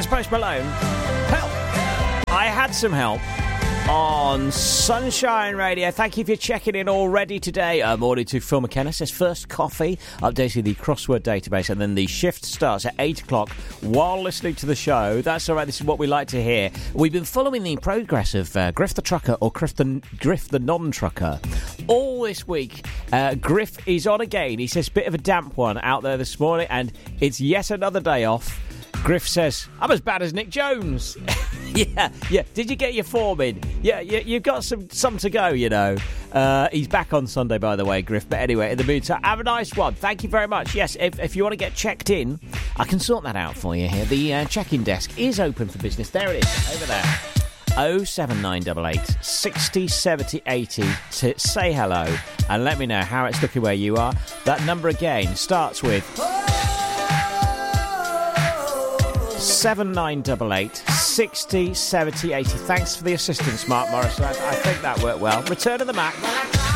Post Malone. Help! I had some help on Sunshine Radio. Thank you for checking in already today. Morning to Phil McKenna. Says first coffee, updating the crossword database, and then the shift starts at 8 o'clock while listening to the show. That's all right. This is what we like to hear. We've been following the progress of Griff the Trucker or Griff the Non-Trucker all this week. Griff is on again. He says bit of a damp one out there this morning, and it's yet another day off. Griff says, I'm as bad as Nick Jones. Yeah. Did you get your form in? Yeah, you've got some to go, you know. He's back on Sunday, by the way, Griff. But anyway, in the meantime, have a nice one. Thank you very much. Yes, if you want to get checked in, I can sort that out for you here. The check-in desk is open for business. There it is, over there. 07988 60 70 80 to say hello and let me know how it's looking where you are. That number again starts with 7988 60 70 80. Thanks for the assistance, Mark Morrison. I think that worked well. Return of the Mac.